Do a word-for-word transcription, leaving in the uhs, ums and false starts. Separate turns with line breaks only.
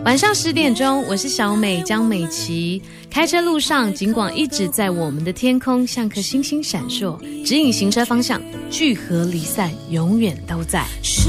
晚上十点钟，我是小美江美琪。开车路上，尽管一直在我们的天空像颗星星闪烁，指引行车方向，聚合离散永远都在。